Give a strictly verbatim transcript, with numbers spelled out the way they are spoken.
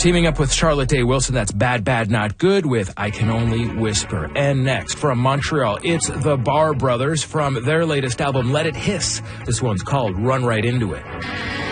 Teaming up with Charlotte Day Wilson, that's Bad, Bad, Not Good with I Can Only Whisper. And next, from Montreal, it's the Bar Brothers from their latest album, Let It Hiss. This one's called Run Right Into It.